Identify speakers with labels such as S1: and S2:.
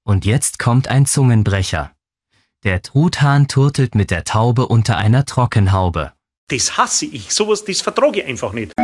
S1: Und jetzt kommt ein Zungenbrecher. Der Truthahn turtelt mit der Taube unter einer Trockenhaube.
S2: Das hasse ich. Sowas, das vertrage ich einfach nicht.